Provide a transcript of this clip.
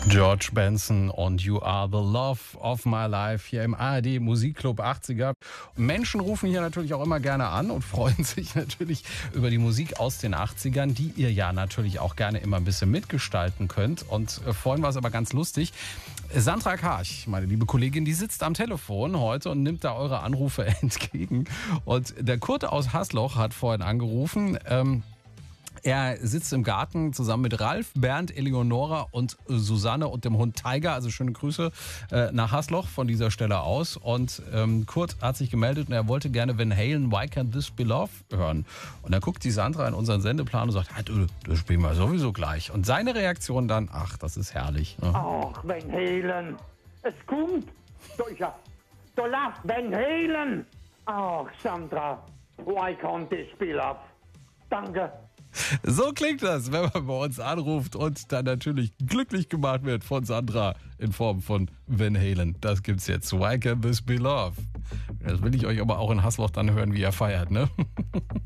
George Benson und You Are the Love of My Life hier im ARD Musikclub 80er. Menschen rufen hier natürlich auch immer gerne an und freuen sich natürlich über die Musik aus den 80ern, die ihr ja natürlich auch gerne immer ein bisschen mitgestalten könnt. Und vorhin war es aber ganz lustig. Sandra Karch, meine liebe Kollegin, die sitzt am Telefon heute und nimmt da eure Anrufe entgegen. Und der Kurt aus Hasloch hat vorhin angerufen. Er sitzt im Garten zusammen mit Ralf, Bernd, Eleonora und Susanne und dem Hund Tiger. Also schöne Grüße nach Hasloch von dieser Stelle aus. Und Kurt hat sich gemeldet und er wollte gerne Van Halen, Why Can't This Be Love hören. Und dann guckt die Sandra in unseren Sendeplan und sagt, das spielen wir sowieso gleich. Und seine Reaktion dann, ach, das ist herrlich. Ne? Ach, Van Halen, es kommt. Da läuft Van Halen. Ach, Sandra, why can't this be love? Danke. So klingt das, wenn man bei uns anruft und dann natürlich glücklich gemacht wird von Sandra in Form von Van Halen. Das gibt's jetzt. Why Can't This Be Love? Das will ich euch aber auch in Hasloch dann hören, wie ihr feiert, ne?